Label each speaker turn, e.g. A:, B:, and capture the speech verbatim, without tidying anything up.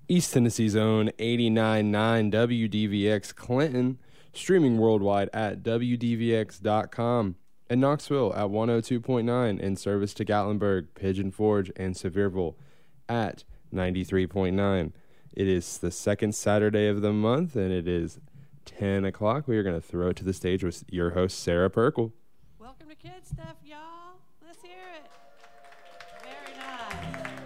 A: East Tennessee's own eighty-nine point nine W D V X Clinton, streaming worldwide at W D V X dot com, and Knoxville at one oh two point nine, in service to Gatlinburg, Pigeon Forge, and Sevierville at ninety-three point nine. It is the second Saturday of the month, and it is ten o'clock. We are going to throw it to the stage with your host, Sarah Perkle.
B: Welcome to Kid Stuff, y'all. Let's hear it.